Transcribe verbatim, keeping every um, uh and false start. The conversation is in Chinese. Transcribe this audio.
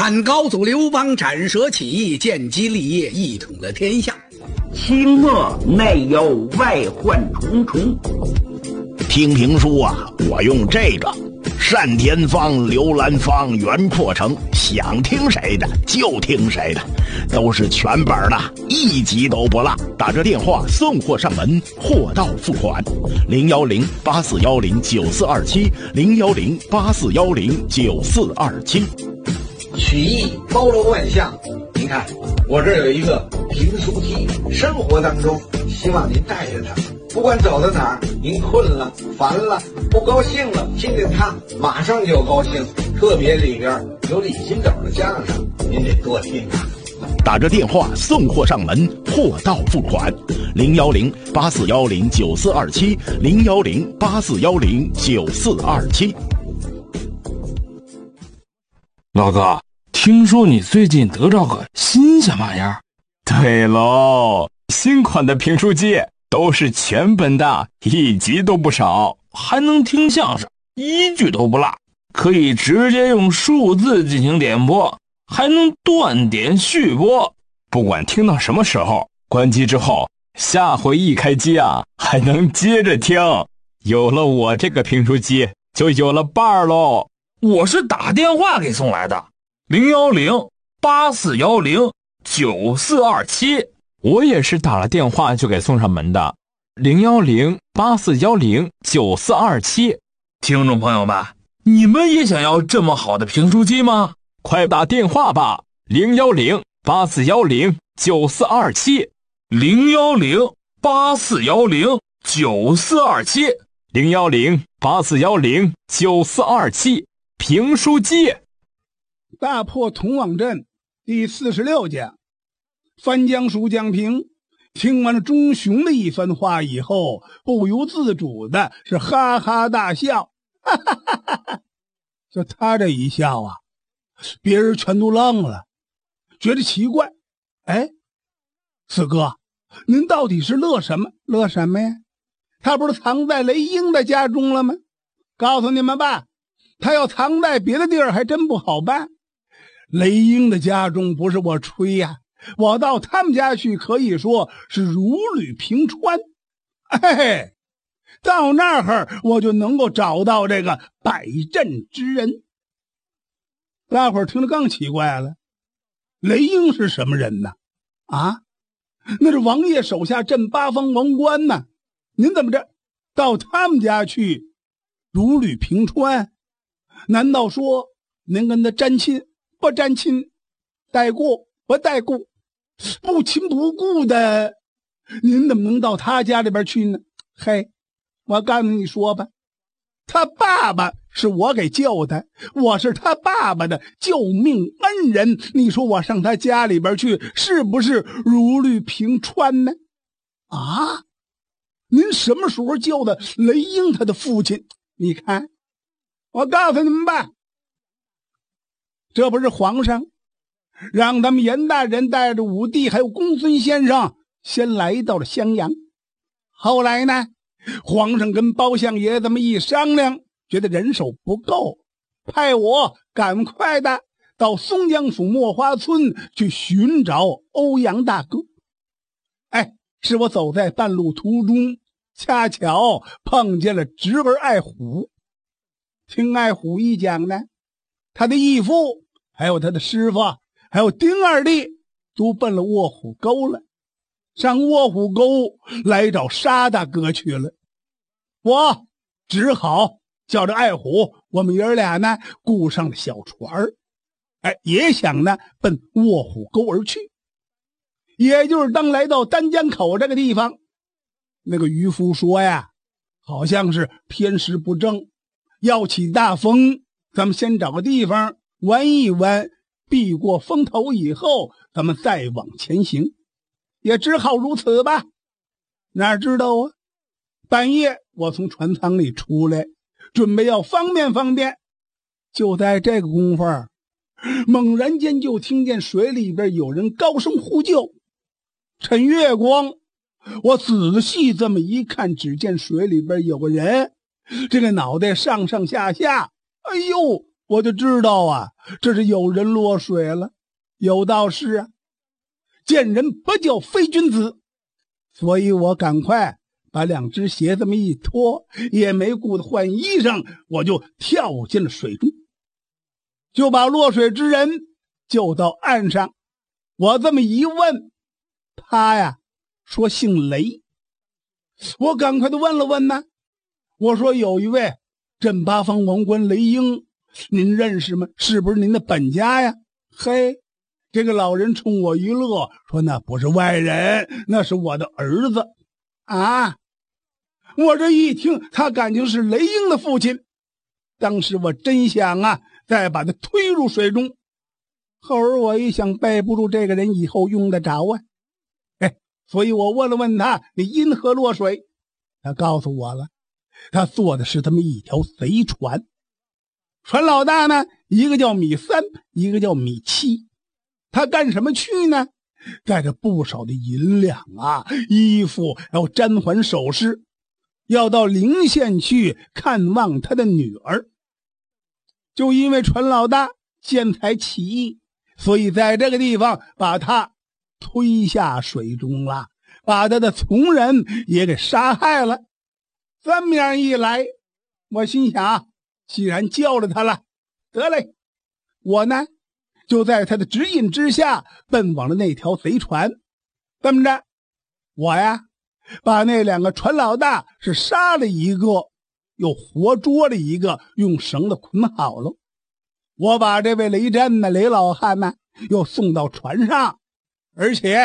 汉高祖刘邦斩蛇起义，建基立业，一统了天下。 清末内忧外患重重。 听评书啊，我用这个单田芳、刘兰芳、袁阔成，想听谁的就听谁的，都是全本的，一集都不落。打这电话送货上门，货到付款。零幺零八四幺零九四二七，零幺零八四幺零九四二七。 曲艺包罗万象，您看我这儿有一个评书机，生活当中希望您带着它，不管走到哪儿，您困了、烦了、不高兴了，听听它，马上就高兴。特别里边有李金斗的相声，您得多听啊。 打着电话送货上门，货到付款。零幺零八四幺零九四二七，零幺零八四幺零九四二七。 老哥，听说你最近得着个新什么玩意儿？ 对喽，新款的评书机都是全本的，一集都不少， 还能听相声，一句都不落，可以直接用数字进行点播，还能断点续播。 不管听到什么时候，关机之后，下回一开机啊，还能接着听。有了我这个评书机，就有了伴儿喽。 我是打电话给送来的，零幺零八四幺零九四二七。 我也是打了电话就给送上门的，零幺零八四幺零九四二七。 听众朋友们，你们也想要这么好的评书机吗？ 快打电话吧，零幺零八四幺零九四二七， 零幺零八四幺零九四二七， 零幺零八四幺零九四二七。评书机。 大破同往镇第四十六讲。翻江叔蒋平听完了钟雄的一番话以后，不由自主的是哈哈大笑，哈哈哈哈哈。就他这一笑啊，别人全都愣了，觉得奇怪。哎，四哥，您到底是乐什么？乐什么呀？他不是藏在雷英的家中了吗？告诉你们吧，他要藏在别的地儿还真不好办。雷英的家中不是我吹呀、啊，我到他们家去可以说是如履平川。哎，到那儿我就能够找到这个百阵之人。大伙儿听得更奇怪了，雷英是什么人呢？啊，那是王爷手下镇八方王官呢。您怎么着到他们家去如履平川？难道说您跟他沾亲不沾亲，带故不带故，不亲不故的，您怎么能到他家里边去呢？嘿，我告诉你说吧，他爸爸是我给救的，我是他爸爸的救命恩人，你说我上他家里边去是不是如履平川呢？啊，您什么时候救的雷英他的父亲？你看，我告诉你们吧，这不是皇上让他们严大人带着武帝还有公孙先生先来到了襄阳，后来呢，皇上跟包相爷这么一商量，觉得人手不够，派我赶快的到松江府墨花村去寻找欧阳大哥。哎，是我走在半路途中，恰巧碰见了侄儿爱虎。听爱虎一讲呢，他的义父还有他的师傅还有丁二弟都奔了卧虎沟了，上卧虎沟来找沙大哥去了。我只好叫着爱虎，我们爷俩呢雇上了小船儿，哎，也想呢奔卧虎沟而去。也就是当来到丹江口这个地方，那个渔夫说呀，好像是天时不正，要起大风，咱们先找个地方玩一玩，避过风头以后，咱们再往前行，也只好如此吧。哪知道啊，半夜我从船舱里出来，准备要方便方便，就在这个功夫，猛然间就听见水里边有人高声呼救。趁月光，我仔细这么一看，只见水里边有个人，这个脑袋上上下下，哎呦， 我就知道啊，这是有人落水了。有道是啊，见人不叫非君子，所以我赶快把两只鞋这么一脱，也没顾得换衣裳，我就跳进了水中，就把落水之人救到岸上。我这么一问，他呀说姓雷。我赶快的问了问呢，我说有一位镇八方王官雷英，您认识吗？是不是您的本家呀？嘿，这个老人冲我一乐，说那不是外人，那是我的儿子啊。我这一听，他感情是雷英的父亲，当时我真想啊再把他推入水中。后而我一想，背不住这个人以后用得着啊，哎，所以我问了问他，你因何落水？他告诉我了，他坐的是这么一条贼船，船老大呢，一个叫米三，一个叫米七。他干什么去呢？带着不少的银两啊、衣服，还有簪环首饰，要到陵县去看望他的女儿。就因为船老大见财起意，所以在这个地方把他推下水中了，把他的从人也给杀害了。这么样一来，我心想，既然救了他了，得嘞，我呢就在他的指引之下奔往了那条贼船。这么着，我呀把那两个船老大是杀了一个，又活捉了一个，用绳子捆好了。我把这位雷震呢，雷老汉呢又送到船上，而且